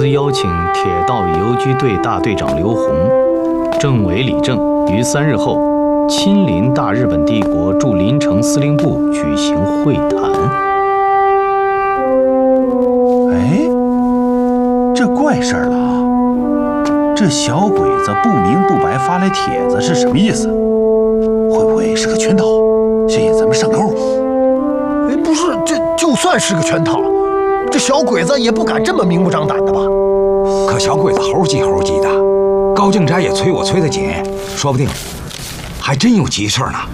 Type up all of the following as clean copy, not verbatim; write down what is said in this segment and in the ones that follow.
司邀请铁道游击队大队长刘洪、政委李正于3日后亲临大日本帝国驻临城司令部举行会谈。 哎，这怪事儿了啊！这小鬼子不明不白发来帖子是什么意思？会不会是个圈套，想引咱们上钩？ 哎，不是，就算是个圈套，这小鬼子也不敢这么明目张胆的吧？ 可小鬼子猴急猴急的，高敬斋也催我催得紧，说不定还真有急事呢。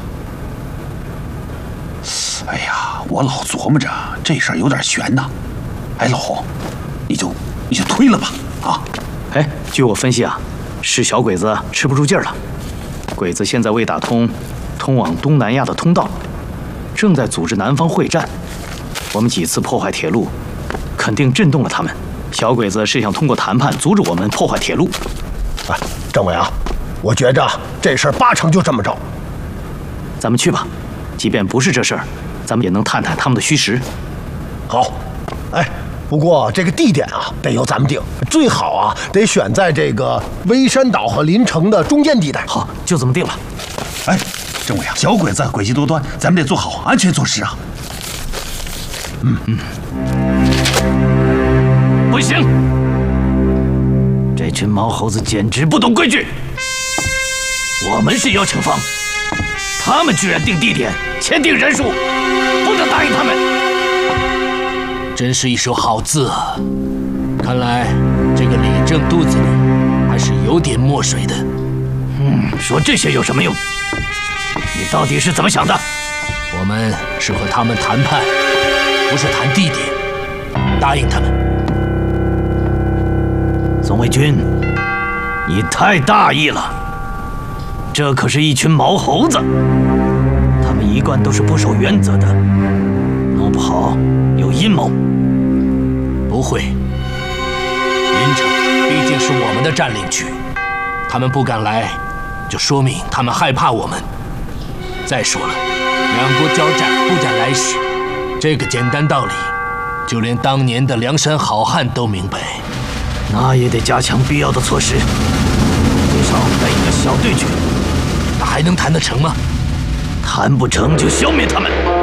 哎呀，我老琢磨着这事儿有点悬呐。哎，老洪，你就推了吧，啊！ 哎，据我分析啊，是小鬼子吃不住劲儿了。鬼子现在未打通通往东南亚的通道，正在组织南方会战。我们几次破坏铁路，肯定震动了他们。小鬼子是想通过谈判阻止我们破坏铁路。 哎，政委啊，我觉着这事儿8成就这么着。 咱们去吧，即便不是这事儿，咱们也能探探他们的虚实。 好，哎。不过这个地点啊，得由咱们定，最好啊得选在这个微山岛和临城的中间地带。 好，就这么定了。 哎，政委啊，小鬼子诡计多端，咱们得做好安全措施啊。 不行，这群毛猴子简直不懂规矩。我们是邀请方，他们居然定地点、签订人数，不能答应他们。 真是一手好字啊！看来这个李正肚子里还是有点墨水的。 说这些有什么用？你到底是怎么想的？ 我们是和他们谈判，不是谈地点。答应他们。 宋卫军，你太大意了。这可是一群毛猴子，他们一贯都是不守原则的，弄不好有阴谋。 不会，临城毕竟是我们的占领区，他们不敢来，就说明他们害怕我们。再说了，两国交战不讲来许，这个简单道理，就连当年的梁山好汉都明白。 那也得加强必要的措施，最少带一个小队去。 那还能谈得成吗？ 谈不成就消灭他们。